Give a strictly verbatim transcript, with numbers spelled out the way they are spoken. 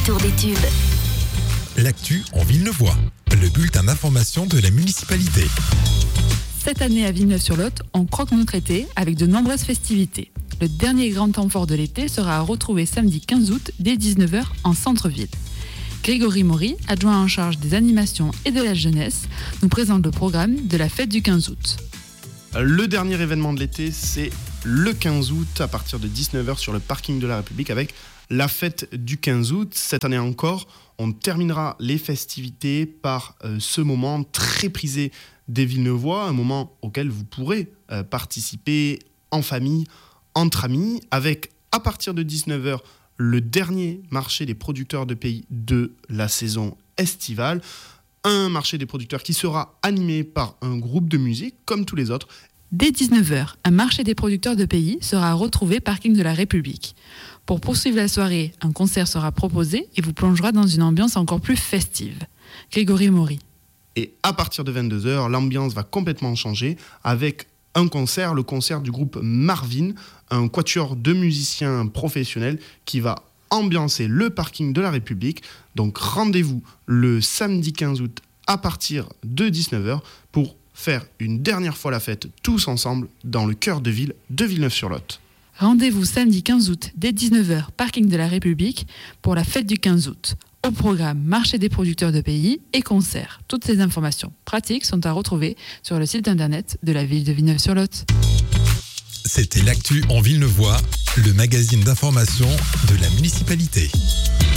Tour des tubes. L'actu en Villeneuvois, le bulletin d'information de la municipalité. Cette année à Villeneuve-sur-Lot, on croque notre été avec de nombreuses festivités. Le dernier grand temps fort de l'été sera à retrouver samedi quinze août dès dix-neuf heures en centre-ville. Grégory Maury, adjoint en charge des animations et de la jeunesse, nous présente le programme de la fête du quinze août. Le dernier événement de l'été, c'est le quinze août à partir de dix-neuf heures sur le parking de la République avec la fête du quinze août. Cette année encore, on terminera les festivités par euh, ce moment très prisé des Villeneuvois, un moment auquel vous pourrez euh, participer en famille, entre amis, avec à partir de dix-neuf heures le dernier marché des producteurs de pays de la saison estivale. Un marché des producteurs qui sera animé par un groupe de musique comme tous les autres. Dès dix-neuf heures, un marché des producteurs de pays sera retrouvé parking de la République. Pour poursuivre la soirée, un concert sera proposé et vous plongera dans une ambiance encore plus festive. Grégory Maury. Et à partir de vingt-deux heures, l'ambiance va complètement changer avec un concert, le concert du groupe Marvin, un quatuor de musiciens professionnels qui va ambiancer le parking de la République. Donc rendez-vous le samedi quinze août à partir de dix-neuf heures pour faire une dernière fois la fête tous ensemble dans le cœur de ville de Villeneuve-sur-Lot. Rendez-vous samedi quinze août dès dix-neuf heures, parking de la République, pour la fête du quinze août. Au programme, marché des producteurs de pays et concerts. Toutes ces informations pratiques sont à retrouver sur le site internet de la ville de Villeneuve-sur-Lot. C'était l'actu en Villeneuvois, le magazine d'information de la municipalité.